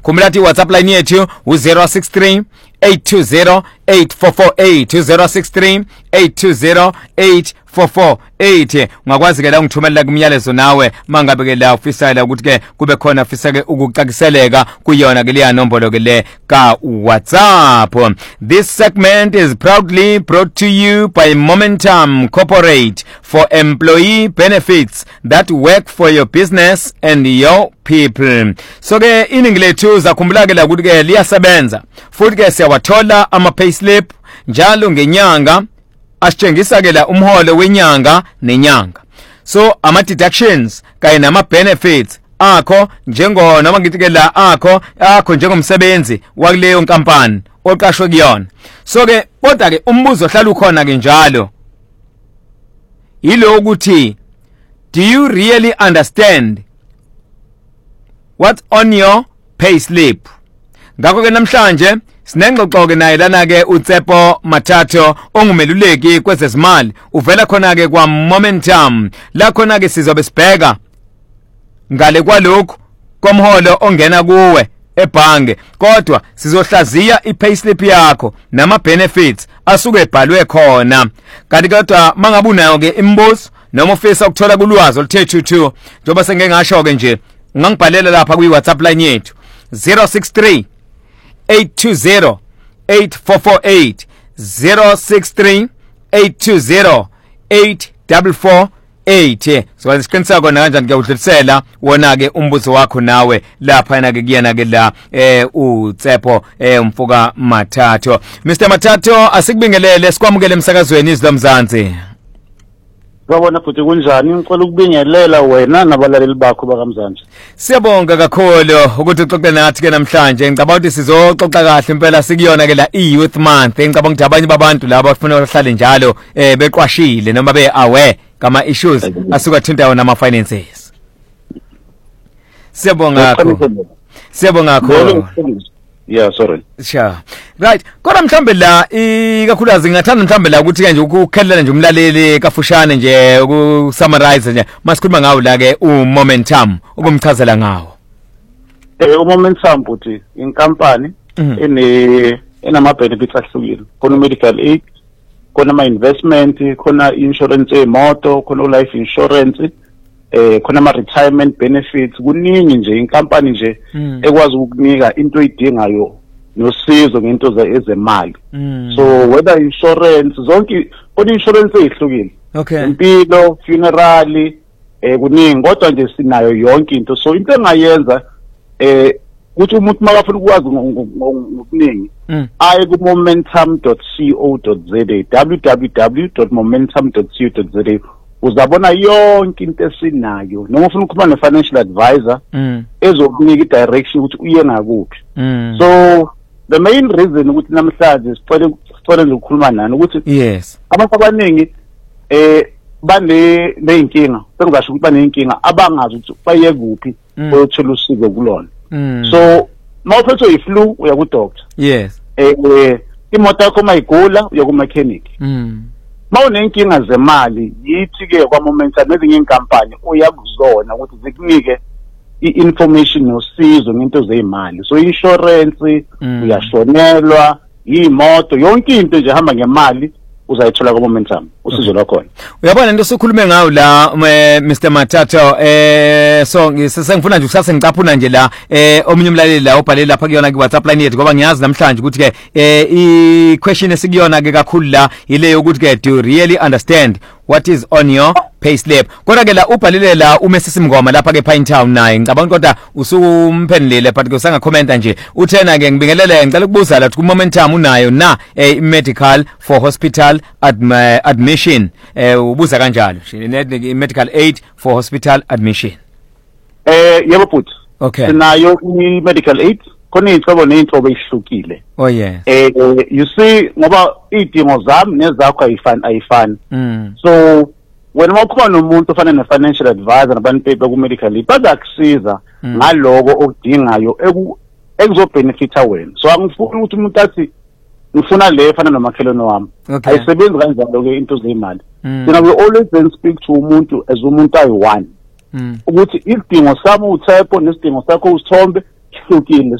khumbula ukuthi WhatsApp line yethu u063 820 8448 063 820 8448 ungakwazi ke la ngithumelela kumyalezo nawe mangabe ke la ufisela ukuthi ke kube khona ufisa ke ukucaciseleka kuyona ke leya nombolo ke le ka WhatsApp. This segment is proudly brought to you by Momentum Corporate for employee benefits that work for your business and your people. So ke iningi lethu zakhumbula ke la ukuthi ke liyasebenza futhi ke siyawathola ama payslip njalo ngenyanga asitshengisa ke la umholo wenyanga nenyanga. So ama deductions kanye nama benefits akho njengo noma ngithi ke la akho njengomsebenzi wakuleyo nkampani oqashwe kuyona. So ke kodwa ke umbuzo ohlala ukhona ke njalo yilo ukuthi do you really understand what's on your payslip? Ngakho ke namhlanje sinengxoxo ke naye lana ke uTsepo Mathatho ongumeluleki kwezezimali uvela khona ke kwa Momentum la khona ke sizobe sibheka ngale kwalokho komholo ongena kuwe ebhange kodwa sizohlaziya ipayslip yakho nama benefits asuke ebhalwe khona. Kanti kodwa mangabe unayo ke imbuzo noma ufisa ukuthola kulwazi oluthe thuthu njengoba sengeke ngasho ke nje ungangibhalela lapha kwi WhatsApp line yethu 063 820 8448 063 820 8448. So isiqiniseko kona kanjani ke udlulisela wona ke umbuzo wakho nawe lapha yana ke kuyena ke la uTsepo Mfuka Mathatho. Mr Mathatho asikubingelele sikwamukele emsakazweni izwi lomzansi. Babona futhi kunjani ngicela ukubingelela wena nabalaleli bakho bakamzansi. Siyabonga kakhulu ukuthi uxoxe nathi ke namhlanje. Ngicabanga ukuthi sizoxoxa kahle impela sikuyona ke la Youth Month. Ngicabanga ukuthi abanye babantu laba bafuna ukuhlala njalo beqwashile noma be aware kama issues asuka thinta nama finances. Siyabonga kakhulu. Siyabonga kakhulu. Yeah, sorry. Sure. Right. Kodwa mhlambe la ikakhulukazi ngathanda mhlambe la ukuthi ke nje ukukhelela nje umlaleli kafushane nje ukusummarize nje masikhuluma ngawo la ke uMomentum ukumchazela ngawo. uMomentum futhi inkampani enama benefits ahlukile. Khona medical aid, khona ama investment, khona insurance yemoto, khona life insurance, khona ama retirement benefits. Kuningi nje inkampani nje ekwazi ukukunika into oyidingayo nosizo ngento ezemali. So whether insurance zonke khona insurance ezihlukile. Okay. Impilo, funeral, kuningi kodwa nje sinayo yonke into. So into engayenza ukuthi umuntu makafuna ukwazi ngokuningi aye ku momentum.co.za www.momentum.co.za uzabona yonke into esinayo noma ufuna ukukhuluma ne-financial advisor ezokunika i-direction ukuthi uye ngakuphi. So the main reason ukuthi namhlanje sicela nje ukukhuluma nani ukuthi yes abantu abaningi baneyinkinga sekuzasho ukuthi baneyinkinga abangazi ukuthi baye kuphi bayothola usizo kulona. So mawuphethwe iflu uya ku doctor. Yes. Imoto yakho mayigula uya ku mechanic. Mawunenkinga zemali yithi ke kwa Momentum nezinye inkampani uyakuzona ukuthi zikunike i-information nosizo ngento zeimali. So insurance uyashonelwa, imoto, yonke into nje hamba ngemali uzayithola kwa Momentum usizo lwakhona. Uyabona into sokhulume ngayo la Mr Mathatho so sengifuna nje ukusase ngicaphuna nje la omunye umlaleli la obhalele lapha kuyona ku WhatsApp line yethu ngoba ngiyazi namhlanje ukuthi ke I question esikuyona ke kakhulu la ile yokuthi ke do you really understand what is on your payslip. Kodwa ke la ubhalile la uMesisi Mngoma lapha ke Pine Town naye ngicabanga kodwa usumphendulile but kusanga comment nje uthena ke ngibingelele ngicela ukubuza la ku Momentum unayo na medical for hospital admission ubuza kanjalo medical aid for hospital admission. Yebo futhi okay sinayo i-medical aid khona inhlobo neinhlobo ezihlukile. Oh yes. You see ngoba idingo zami nezakho ayifani. So when mawukhona umuntu ofana ne-financial advisor nabantu beku medical aid bazakusiza ngaloko okudingayo ekuzobhenefitha wena. So angifuni ukuthi umuntu athi ngifuna le efana nomakhelwane wami. Ayisebenzi kanjalo ke into zemali. Then we always then speak to umuntu as umuntu ayi-one. Ukuthi isidingo sami uTsepo nesidingo sakho uSithombe sihlukile.